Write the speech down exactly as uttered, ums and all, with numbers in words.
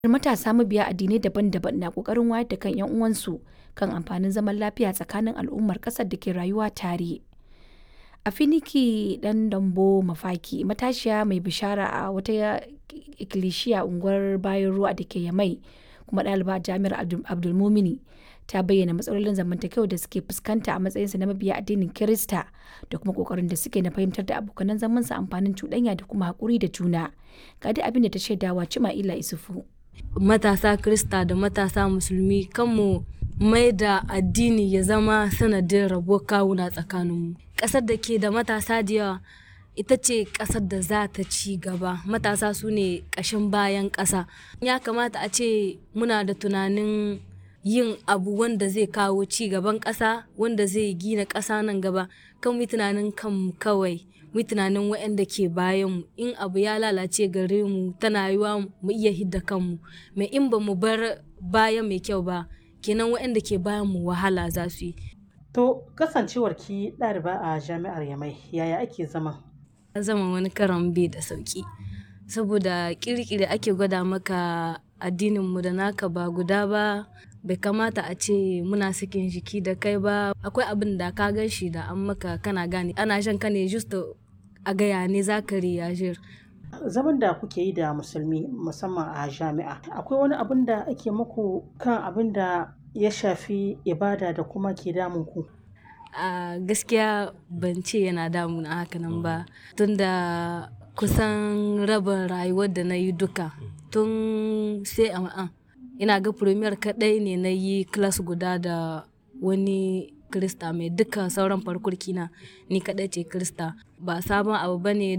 Matasa mabiya addinai daban-daban na ƙoƙarin wayar da kan 'yan uwansu kan amfanin zaman lafiya tsakanin al'ummar ƙasar da ke rayuwa tare. Afiniki Ɗandawo Mafaki, matashiya mai bishara a wata ikilisiya unguwar Bayan Ruwa da ke Yamai kuma ɗaliba a Jami'ar Abdulmumuni, ta bayyana matsalolin zamantakewa da suke fuskanta a matsayinsu na mabiya addinin Kirista da kuma ƙoƙarin da suke na fahimtar da abokanan zamansu amfanin cuɗanya da kuma haƙuri da juna. Ga dai abin da ta shaidawa Cima'ila Isufu. Matasa Kirista da matasa Musulmi kanmu mai da addini ya zama sanadin rabuwar kawuna tsakaninmu. Ƙasar da ke da matasa da yawa ita ce ƙasar da za ta ci gaba. Matasa su ne ƙashin bayan ƙasa. Ya kamata a ce muna da tunanin yin abu wanda zai kawo ci gaban ƙasa, wanda zai gina ƙasa nan gaba. Kan mu tunanin kanmu kawai, mu tunanin waɗanda ke bayanmu. In abu ya lalace gare mu tana yiwa mu iya hidda kanmu. Mai in ba mu bar baya mai kyau ba, kenan waɗanda ke bayanmu wahala za su yi. To kasancewar ki ɗaliba a jami'ar Yamai, yaya ake zama? Zama wani karan bai da sauki, saboda kirkiri ake gwada maka addininmu da naka ba guda ba. Bai kamata a ce muna sakin jiki da kai ba. Akwai abin da ka gan shi da an maka kana gane ana shan ka ne just a gaya ne za ka riyajir. Zaman da kuke yi da musulmi musamman a jami'a, akwai wani abin da ake muku kan abin da ya shafi ibada da kuma ke damun ku? A gaskiya ban ce yana damuna hakanan ba, tunda kusan rabin rayuwar da na yi duka tun sai a ina ga premier kaɗai ne na yi class guda da wani Kirista mai dukkan sauran farkurkina ni kaɗai ce Kirista. Ba sabon abu ba ne.